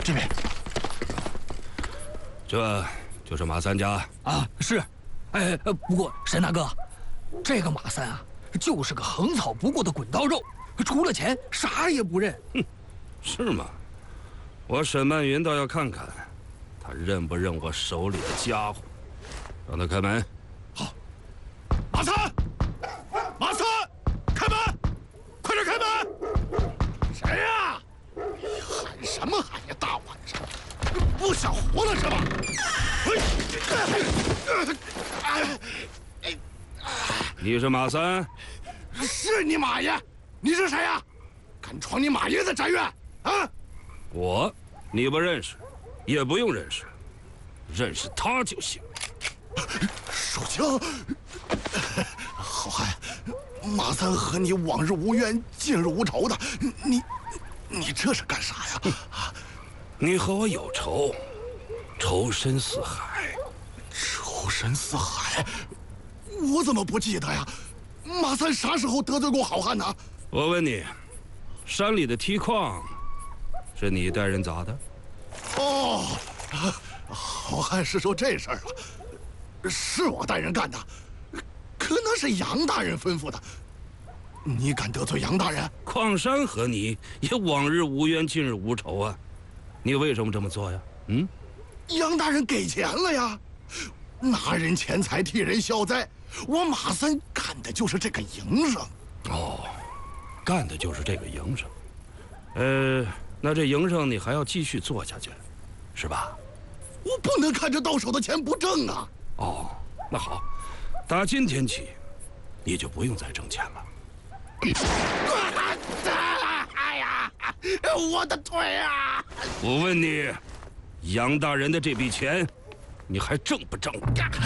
这边。 这就是马三家啊，是。哎，不过沈大哥，这个马三啊，就是个横草不过的滚刀肉，除了钱啥也不认。 哼，是吗？我沈曼云倒要看看，他认不认我手里的家伙。让他开门。 好。马三，马三，开门！快点开门！谁呀？喊什么喊呀？大晚上，不想活了是吧？ 你是马三？ 是你马爷？你是谁呀？敢闯你马爷的宅院啊？ 你不认识，也不用认识，认识他就行。 手枪，好汉，马三和你往日无冤，近日无仇的，你这是干啥呀？ 你和我有仇，仇深似海。 仇深似海，我怎么不记得呀？马三啥时候得罪过好汉呢？ 我问你，山里的梯矿是你带人砸的？ 哦，好汉是说这事儿了，是我带人干的，可那是杨大人吩咐的。你敢得罪杨大人？ 矿山和你也往日无冤，近日无仇啊，你为什么这么做呀？ 杨大人给钱了呀，拿人钱财替人消灾，我马三干的就是这个营生。 哦，干的就是这个营生。那这营生你还要继续做下去，是吧？ 我不能看着到手的钱不挣啊！ 哦，那好，打今天起，你就不用再挣钱了。 哎呀，我的腿啊！ 我问你，杨大人的这笔钱，你还挣不挣？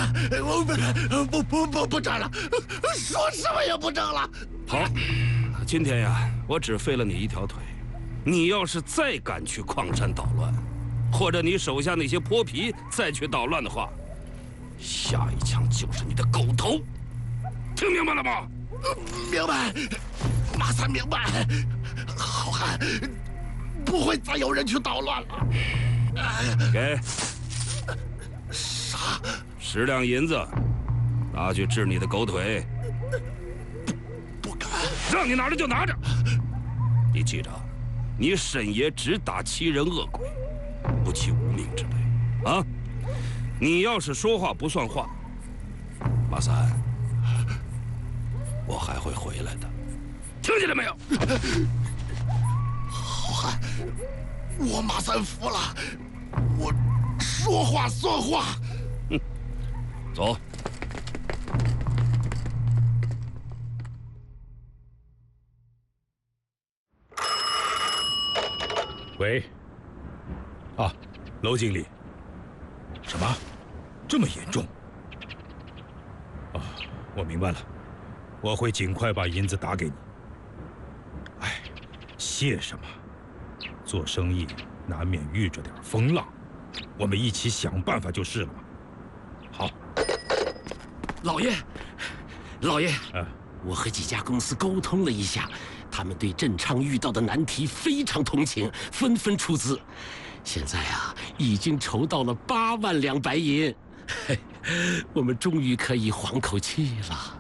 我不挣了，说什么也不挣了。 好，今天呀，我只废了你一条腿。你要是再敢去矿山捣乱，或者你手下那些泼皮再去捣乱的话，下一枪就是你的狗头。听明白了吗？ 明白，马三明白。好汉，不会再有人去捣乱了。 给。 啥 ？10两银子，拿去治你的狗腿。 不敢。 让你拿着就拿着。你记着，你沈爷只打欺人恶鬼，不欺无名之辈啊！你要是说话不算话，马三，我还会回来的，听见了没有？ 好汉，我马三服了，我说话算话。 走。 喂。啊，楼经理。什么？这么严重？啊，我明白了，我会尽快把银子打给你。哎，谢什么？做生意难免遇着点风浪，我们一起想办法就是了嘛。好。 老爷，老爷，我和几家公司沟通了一下，他们对郑昌遇到的难题非常同情，纷纷出资。现在啊，已经筹到了8万两白银，我们终于可以缓口气了。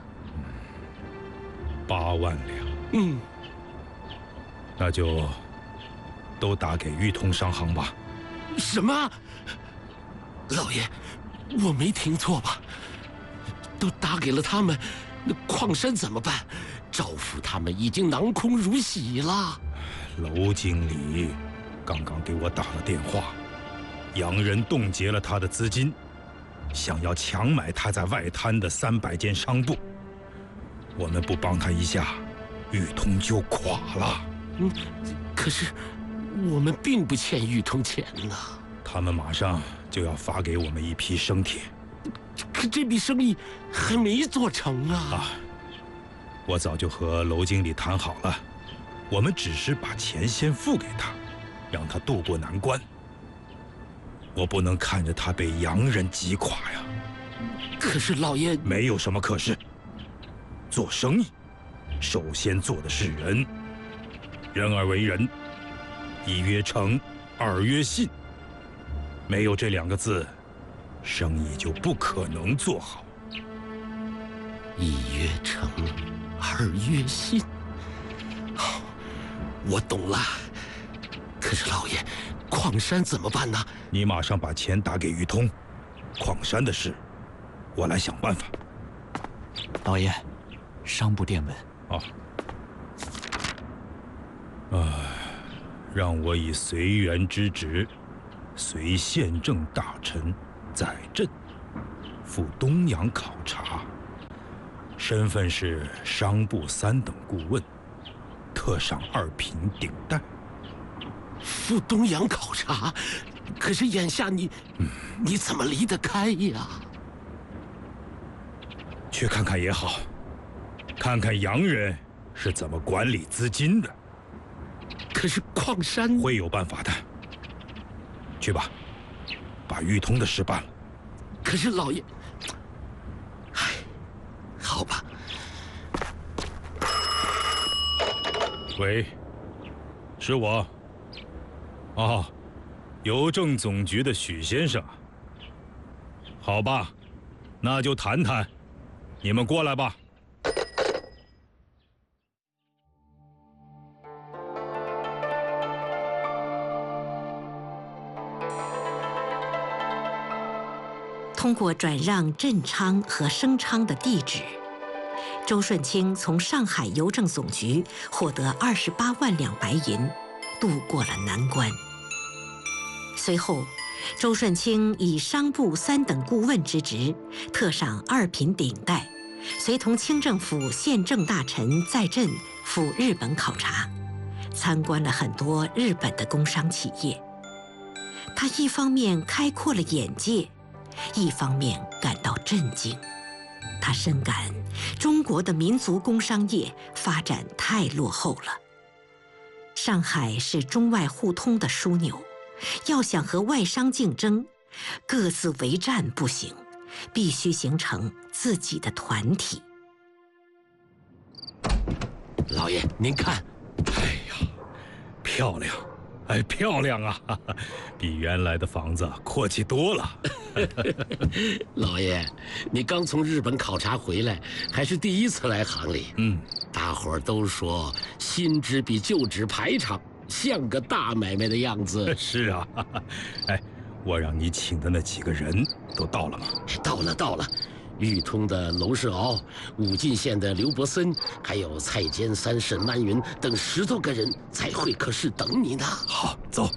8万两。那就都打给裕通商行吧。 什么？老爷，我没听错吧？都打给了他们，那矿山怎么办？赵府他们已经囊空如洗了。 楼经理刚刚给我打了电话，洋人冻结了他的资金，想要强买他在外滩的300间商铺。我们不帮他一下，裕通就垮了。 可是我们并不欠裕通钱呢。 他们马上就要发给我们一批生铁。 可这笔生意还没做成啊！ 我早就和楼经理谈好了，我们只是把钱先付给他，让他渡过难关。我不能看着他被洋人击垮呀！ 可是老爷， 没有什么可是。做生意，首先做的是人，人而为人，一约成， 二约信。没有这2个字，生意就不可能做好。 一约成，二约信。好，我懂了。可是老爷，矿山怎么办呢？ 你马上把钱打给玉通，矿山的事，我来想办法。 老爷，商部电文。 让我以随员之职，随县政大臣在镇，赴东洋考察，身份是商部3等顾问，特赏2品顶戴。 赴东洋考察，可是眼下你怎么离得开呀？ 去看看也好，看看洋人是怎么管理资金的。 可是矿山会有办法的。去吧，把玉通的事办了。 可是老爷，好吧。 喂，是我。邮政总局的许先生。好吧，那就谈谈。你们过来吧。 通过转让镇昌和升昌的地址，周顺清从上海邮政总局获得28万两白银，渡过了难关。随后，周顺清以商部3等顾问之职，特赏2品顶戴，随同清政府县政大臣在镇赴日本考察，参观了很多日本的工商企业。他一方面开阔了眼界，一方面感到震惊。他深感中国的民族工商业发展太落后了。上海是中外互通的枢纽，要想和外商竞争，各自为战不行，必须形成自己的团体。 老爷，您看， 漂亮，漂亮啊！比原来的房子阔气多了。 老爷，你刚从日本考察回来，还是第一次来行里。大伙儿都说新址比旧址排场，像个大买卖的样子。 是啊，我让你请的那几个人都到了吗？ 到了。豫通的娄世敖，武进县的刘伯森，还有蔡坚三、沈南云等10多个人在会客室等你呢。 好，走。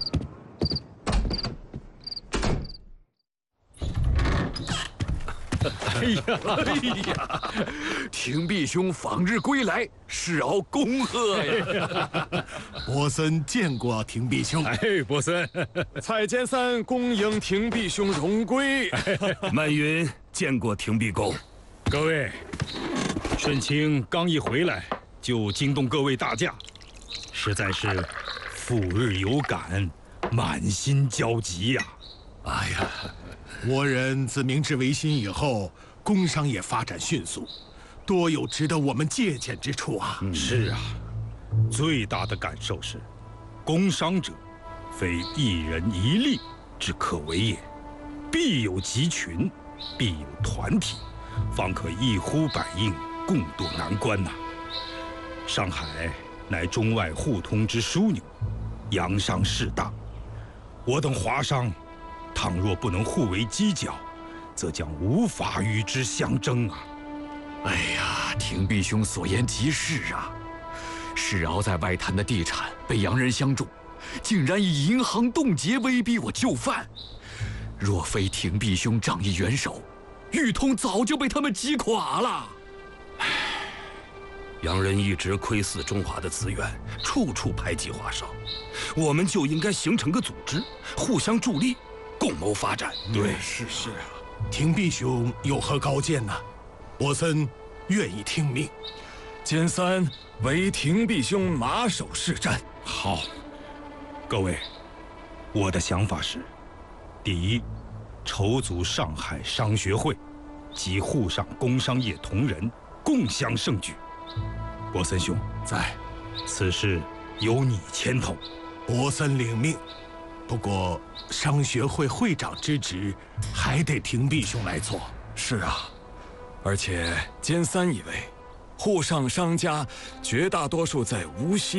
哎呀，廷弼兄访日归来，世敖恭贺呀！ 伯森见过廷弼兄。 伯森。 蔡坚三恭迎廷弼兄荣归。 曼云见过廷弼公。 各位，顺清刚一回来就惊动各位大驾，实在是赴日有感，满心焦急呀。 倭人自明治维新以后，工商业发展迅速，多有值得我们借鉴之处啊！ 是啊，最大的感受是，工商者，非一人一力之可为也，必有集群，必有团体，方可一呼百应，共度难关呐。上海乃中外互通之枢纽，洋商势大，我等华商，倘若不能互为犄角，则将无法与之相争啊！ 廷弼兄所言极是啊！世敖在外滩的地产被洋人相中，竟然以银行冻结威逼我就范。若非廷弼兄仗义援手，豫通早就被他们击垮了。 洋人一直窥伺中华的资源，处处排挤华商，我们就应该形成个组织，互相助力，共谋发展。 对， 是啊。廷弼兄有何高见呢？伯森愿意听命。 坚三为廷弼兄马首是瞻。 好，各位，我的想法是：第一，筹组上海商学会，及沪上工商业同仁，共襄盛举。伯森兄在， 此事由你牵头。 伯森领命。 不过商学会会长之职，还得廷弼兄来做。 是啊，而且监三一位，沪上商家绝大多数在无锡。